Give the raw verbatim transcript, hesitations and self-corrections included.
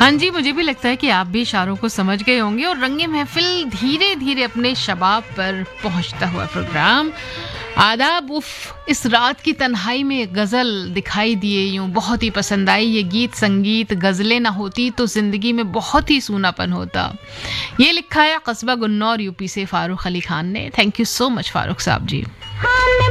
हाँ जी, मुझे भी लगता है कि आप भी इशारों को समझ गए होंगे और रंगे महफिल धीरे धीरे अपने शबाब पर पहुंचता हुआ प्रोग्राम। आदाब। उफ, इस रात की तन्हाई में गज़ल दिखाई दिए यूं बहुत ही पसंद आई। ये गीत संगीत गज़लें ना होती तो ज़िंदगी में बहुत ही सूनापन होता। ये लिखा है कस्बा गुन्नौर यूपी से फ़ारूक अली खान ने। Thank you so much Farooq साहब जी।